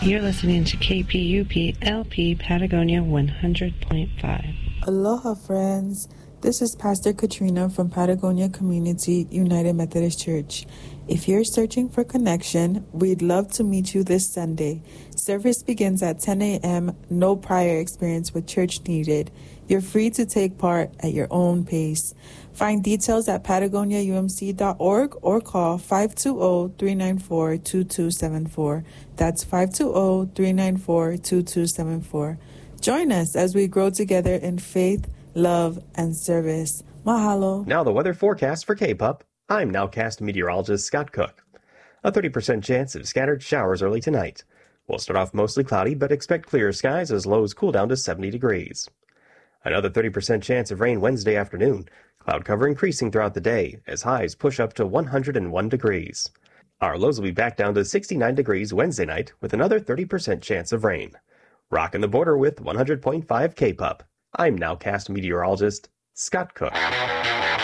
You're listening to KPUP LP Patagonia 100.5. Aloha, friends. This is Pastor Katrina from Patagonia Community United Methodist Church. If you're searching for connection, we'd love to meet you this Sunday. Service begins at 10 a.m., no prior experience with church needed. You're free to take part at your own pace. Find details at patagoniaumc.org or call 520-394-2274. That's 520-394-2274. Join us as we grow together in faith, love, and service. Mahalo. Now the weather forecast for K-Pup. I'm Nowcast meteorologist Scott Cook. A 30% chance of scattered showers early tonight. We'll start off mostly cloudy, but expect clear skies as lows cool down to 70 degrees. Another 30% chance of rain Wednesday afternoon. Cloud cover increasing throughout the day as highs push up to 101 degrees. Our lows will be back down to 69 degrees Wednesday night with another 30% chance of rain. Rocking the border with 100.5 K-Pup. I'm Nowcast meteorologist Scott Cook.